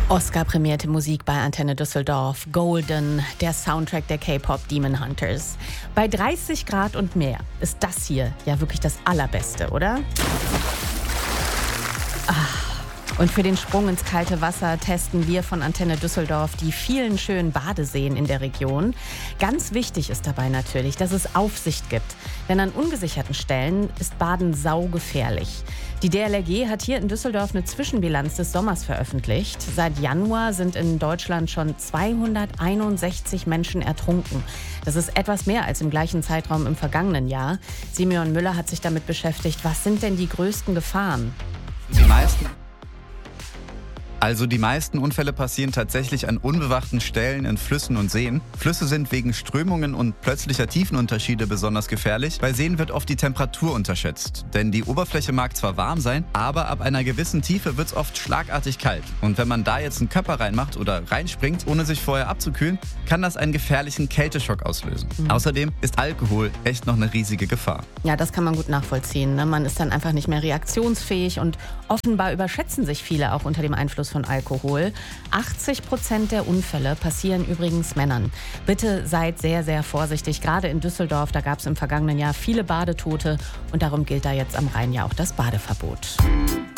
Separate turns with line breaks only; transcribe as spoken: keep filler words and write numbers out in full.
Oscar-prämierte Musik bei Antenne Düsseldorf, Golden, der Soundtrack der K-Pop Demon Hunters. Bei dreißig Grad und mehr ist das hier ja wirklich das Allerbeste, oder? Ach. Und für den Sprung ins kalte Wasser testen wir von Antenne Düsseldorf die vielen schönen Badeseen in der Region. Ganz wichtig ist dabei natürlich, dass es Aufsicht gibt. Denn an ungesicherten Stellen ist Baden saugefährlich. Die D L R G hat hier in Düsseldorf eine Zwischenbilanz des Sommers veröffentlicht. Seit Januar sind in Deutschland schon zweihunderteinundsechzig Menschen ertrunken. Das ist etwas mehr als im gleichen Zeitraum im vergangenen Jahr. Simeon Müller hat sich damit beschäftigt. Was sind denn die größten Gefahren?
Die meisten Also die meisten Unfälle passieren tatsächlich an unbewachten Stellen in Flüssen und Seen. Flüsse sind wegen Strömungen und plötzlicher Tiefenunterschiede besonders gefährlich. Bei Seen wird oft die Temperatur unterschätzt. Denn die Oberfläche mag zwar warm sein, aber ab einer gewissen Tiefe wird es oft schlagartig kalt. Und wenn man da jetzt einen Körper reinmacht oder reinspringt, ohne sich vorher abzukühlen, kann das einen gefährlichen Kälteschock auslösen. Mhm. Außerdem ist Alkohol echt noch eine riesige Gefahr.
Ja, das kann man gut nachvollziehen. Ne? Man ist dann einfach nicht mehr reaktionsfähig und offenbar überschätzen sich viele auch unter dem Einfluss von Alkohol. achtzig Prozent der Unfälle passieren übrigens Männern. Bitte seid sehr, sehr vorsichtig. Gerade in Düsseldorf, da gab es im vergangenen Jahr viele Badetote und darum gilt da jetzt am Rhein ja auch das Badeverbot.